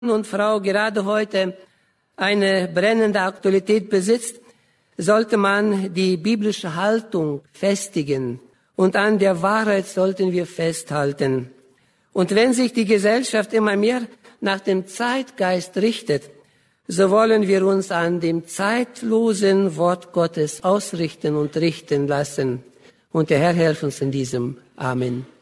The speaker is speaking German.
und Frau gerade heute eine brennende Aktualität besitzt, sollte man die biblische Haltung festigen und an der Wahrheit sollten wir festhalten. Und wenn sich die Gesellschaft immer mehr nach dem Zeitgeist richtet, so wollen wir uns an dem zeitlosen Wort Gottes ausrichten und richten lassen. Und der Herr helfe uns in diesem. Amen.